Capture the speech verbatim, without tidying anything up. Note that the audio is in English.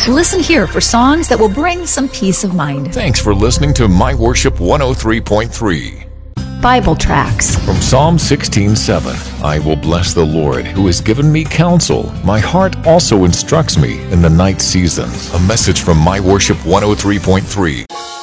Listen here for songs that will bring some peace of mind. Thanks for listening to My Worship one oh three point three. Bible tracts. From Psalm sixteen seven, I will bless the Lord, who has given me counsel. My heart also instructs me in the night season. A message from My Worship one oh three point three.